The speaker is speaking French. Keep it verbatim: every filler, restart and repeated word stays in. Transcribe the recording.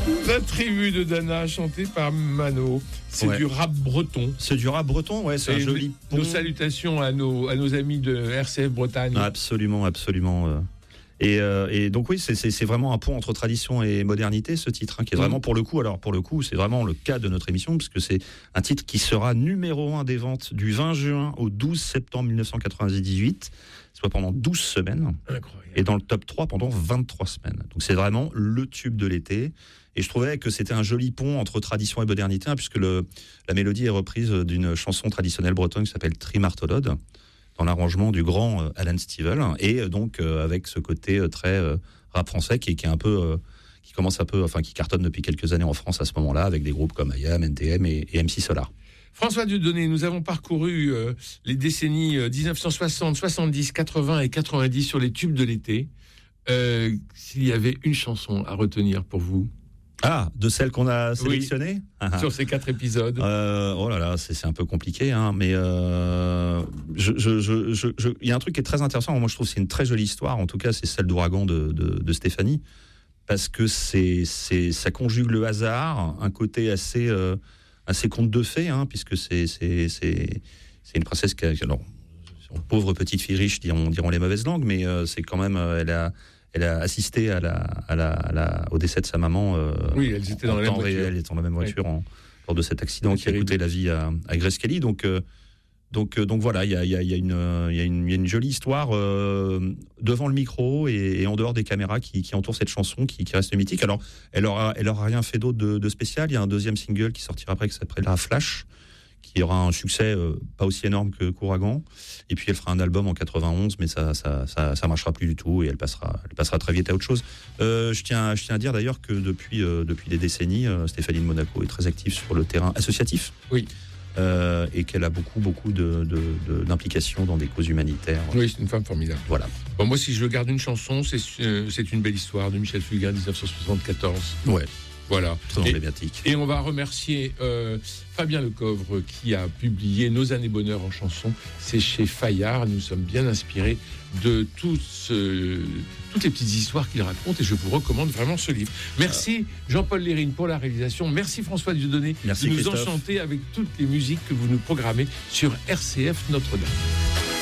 La tribu de Dana, chantée par Mano. C'est ouais. du rap breton. C'est du rap breton, ouais, c'est Et un joli pont. Nos salutations à nos, à nos amis de R C F Bretagne. Absolument, absolument. Euh. Et, euh, et donc oui, c'est, c'est, c'est vraiment un pont entre tradition et modernité, ce titre, hein, qui est vraiment pour le coup. Alors pour le coup, c'est vraiment le cas de notre émission, puisque c'est un titre qui sera numéro un des ventes du vingt juin au douze septembre mille neuf cent quatre-vingt-dix-huit, soit pendant douze semaines. Incroyable. Et dans le top trois pendant vingt-trois semaines. Donc c'est vraiment le tube de l'été. Et je trouvais que c'était un joli pont entre tradition et modernité, hein, puisque le, la mélodie est reprise d'une chanson traditionnelle bretonne qui s'appelle Trimartolode, dans l'arrangement du grand euh, Alan Stivell, et euh, donc euh, avec ce côté euh, très euh, rap français qui, qui est un peu, euh, qui commence un peu, enfin qui cartonne depuis quelques années en France à ce moment-là, avec des groupes comme I A M, N T M et, et M C Solar. François Dieudonné, nous avons parcouru euh, les décennies euh, dix-neuf cent soixante, soixante-dix, quatre-vingts et quatre-vingt-dix sur les tubes de l'été. Euh, s'il y avait une chanson à retenir pour vous? Ah, de celles qu'on a sélectionnées, oui, sur ces quatre épisodes. Euh, oh là là, c'est, c'est un peu compliqué, hein, mais euh, je, je, je, je, je, il y a un truc qui est très intéressant. Moi, je trouve que c'est une très jolie histoire. En tout cas, c'est celle d'Ouragan de, de, de Stéphanie, parce que c'est, c'est, ça conjugue le hasard, un côté assez, euh, assez conte de fées, hein, puisque c'est, c'est, c'est, c'est une princesse qui a, alors, pauvre petite fille riche, diront, diront les mauvaises langues, mais euh, c'est quand même, euh, elle a. Elle a assisté à la, à la, à la, au décès de sa maman. Euh, oui, elles étaient dans la même voiture. Elle était dans la même voiture, oui, en, lors de cet accident c'est qui a coûté la vie à, à Grace Kelly. Donc, euh, donc, euh, donc voilà, il y a, y, a, y, a une, y, a une, y a une jolie histoire euh, devant le micro et, et en dehors des caméras qui, qui entourent cette chanson qui, qui reste mythique. Alors, elle aura, elle aura rien fait d'autre de, de spécial. Il y a un deuxième single qui sortira après qui s'appellera Flash, qui aura un succès euh, pas aussi énorme que Kouragan. Et puis elle fera un album en quatre-vingt-onze, mais ça, ça, ça, ça marchera plus du tout et elle passera, elle passera très vite à autre chose. Euh, je tiens, je tiens à dire d'ailleurs que depuis, euh, depuis des décennies, euh, Stéphanie de Monaco est très active sur le terrain associatif. Oui. Euh, et qu'elle a beaucoup, beaucoup de, de, de, d'implications dans des causes humanitaires. Oui, c'est une femme formidable. Voilà. Bon, moi, si je garde une chanson, c'est, euh, c'est une belle histoire de Michel Fugain, dix-neuf cent soixante-quatorze. Ouais. Voilà. Très emblématique. Et, et on va remercier euh, Fabien Lecouvre qui a publié Nos années bonheur en chanson. C'est chez Fayard. Nous sommes bien inspirés de tout ce, toutes les petites histoires qu'il raconte et je vous recommande vraiment ce livre. Merci Jean-Paul Lérine pour la réalisation. Merci François Dieudonné Merci de nous Christophe. enchanter avec toutes les musiques que vous nous programmez sur R C F Notre-Dame.